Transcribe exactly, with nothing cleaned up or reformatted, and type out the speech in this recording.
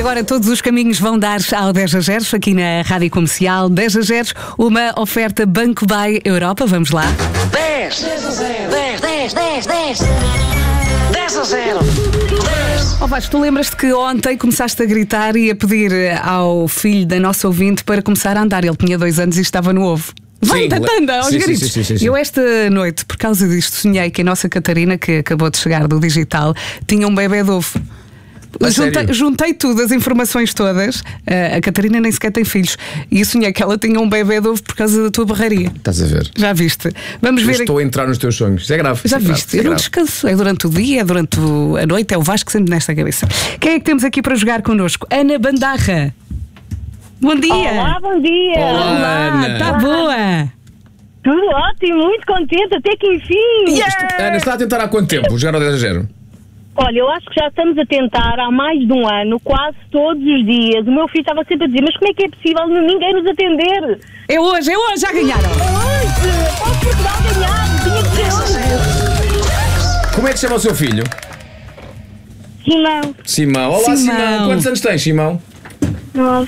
agora todos os caminhos vão dar ao dez a zero aqui na Rádio Comercial. dez a zero, uma oferta Banco Buy Europa. Vamos lá. dez, dez a zero, dez, dez, dez, dez, dez a zero, dez. Oh, Vasco, tu lembras-te que ontem começaste a gritar e a pedir ao filho da nossa ouvinte para começar a andar. Ele tinha dois anos e estava no ovo. Vai, anda, aos sim, gritos. sim, sim, sim, sim. Eu esta noite, por causa disto, sonhei que a nossa Catarina, que acabou de chegar do digital, tinha um bebê de ovo. Juntei, juntei tudo, as informações todas. uh, A Catarina nem sequer tem filhos. E sonhei que ela tinha um bebê de ovo por causa da tua barreirinha. Estás a ver? Já viste? Vamos Eu ver. estou a entrar nos teus sonhos. Isso é grave. Já Isso é viste? grave, Eu não isso é descanso. É durante o dia, é durante a noite. É o Vasco sempre nesta cabeça. Quem é que temos aqui para jogar connosco? Ana Bandarra. Bom dia. Olá, bom dia. Olá. Olá, Ana. está boa? Tudo ótimo, muito contente, até que enfim. Yeah. Ana, está a tentar há quanto tempo jogar ao dez a zero? Olha, eu acho que já estamos a tentar há mais de um ano, quase todos os dias. O meu filho estava sempre a dizer, mas como é que é possível ninguém nos atender? É hoje, é hoje, já ganharam. Hoje, pode Portugal ganhar, tinha que ser hoje. Como é que se chama o seu filho? Simão, Simão. Olá, Simão. Simão. Quantos anos tens, Simão? nove.